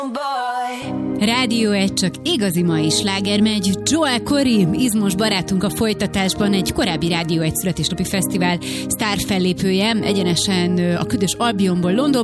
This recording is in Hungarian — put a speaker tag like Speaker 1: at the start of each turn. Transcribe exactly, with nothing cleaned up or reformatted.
Speaker 1: Rádió egy, csak igazi mai sláger megy. Joel Corry, izmos barátunk a folytatásban, egy korábbi Rádió egy születésnapi fesztivál sztár fellépője, egyenesen a Ködös Albionból, Londonból.